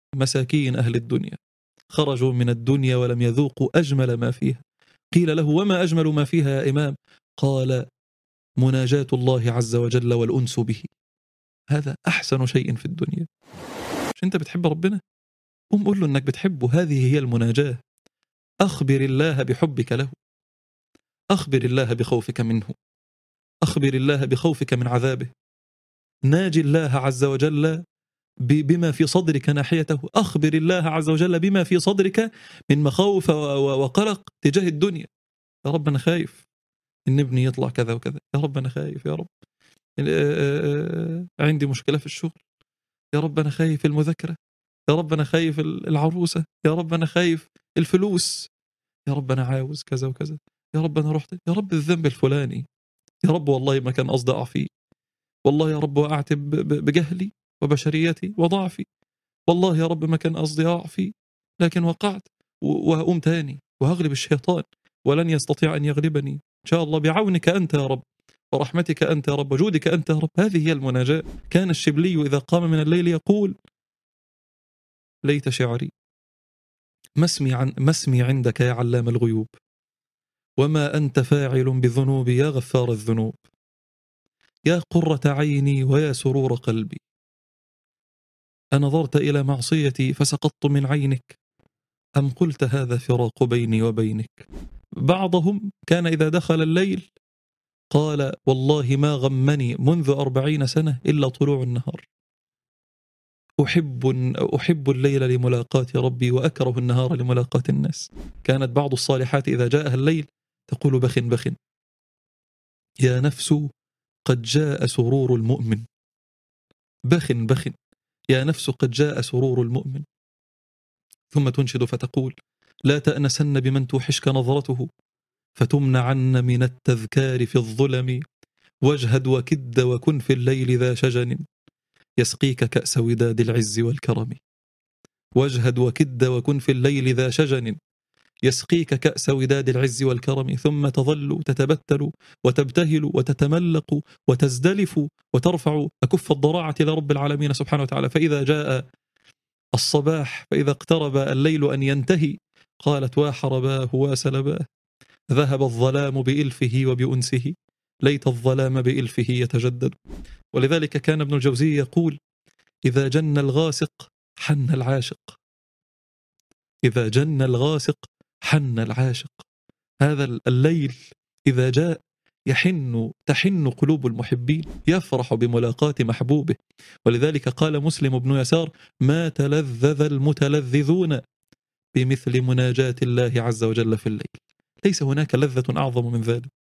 مساكين أهل الدنيا خرجوا من الدنيا ولم يذوقوا أجمل ما فيها. قيل له: وما أجمل ما فيها يا إمام؟ قال: مناجاة الله عز وجل والأنس به. هذا أحسن شيء في الدنيا. مش أنت بتحب ربنا؟ قم قل له أنك بتحبه. هذه هي المناجاة. أخبر الله بحبك له، أخبر الله بخوفك منه، أخبر الله بخوفك من عذابه. ناجي الله عز وجل بما في صدرك ناحيته. أخبر الله عز وجل بما في صدرك من مخاوف وقلق تجاه الدنيا. يا رب أنا خايف إن ابني يطلع كذا وكذا، يا رب أنا خايف، يا رب عندي مشكلة في الشغل، يا رب أنا خايف المذاكرة، يا رب أنا خايف العروسة، يا رب أنا خايف الفلوس، يا رب أنا عاوز كذا وكذا، يا رب أنا رحت، يا رب الذنب الفلاني، يا رب والله ما كان قصدي أقع فيه، والله يا رب وقعت بجهلي وبشريتي وضعفي، والله يا رب ما كان قصدي أقع فيه لكن وقعت، وهقوم تاني وهغلب الشيطان ولن يستطيع أن يغلبني إن شاء الله بعونك أنت يا رب ورحمتك أنت يا رب وجودك أنت يا رب. هذه هي المناجاة. كان الشبلي إذا قام من الليل يقول: ليت شعري ما اسمي عندك يا علام الغيوب، وما أنت فاعل بذنوبي يا غفار الذنوب، يا قرة عيني ويا سرور قلبي، أنظرت إلى معصيتي فسقطت من عينك، أم قلت هذا فراق بيني وبينك. بعضهم كان إذا دخل الليل قال: والله ما غمني منذ 40 سنة إلا طلوع النهار، أحب الليل لملاقاة ربي وأكره النهار لملاقاة الناس. كانت بعض الصالحات إذا جاءها الليل تقول: بخ بخ يا نفس قد جاء سرور المؤمن، بخ بخ يا نفس قد جاء سرور المؤمن. ثم تنشد فتقول: لا تأنسن بمن توحشك نظرته، فتمنعن من التذكار في الظلم، واجهد وكد وكن في الليل ذا شجن، يسقيك كأس وداد العز والكرم. واجهد وكد وكن في الليل ذا شجن، يسقيك كأس وداد العز والكرم. ثم تظل تتبتل وتبتهل وتتملق وتزدلف وترفع أكف الضراعة لرب العالمين سبحانه وتعالى. فإذا جاء الصباح، فإذا اقترب الليل أن ينتهي، قالت: واحرباه واسلباه، ذهب الظلام بإلفه وبأنسه، ليت الظلام بإلفه يتجدد. ولذلك كان ابن الجوزي يقول: إذا جن الغاسق حن العاشق، إذا جن الغاسق حن العاشق. هذا الليل إذا جاء تحن قلوب المحبين، يفرح بملاقاة محبوبه. ولذلك قال مسلم بن يسار: ما تلذذ المتلذذون بمثل مناجاة الله عز وجل في الليل. ليس هناك لذة أعظم من ذلك.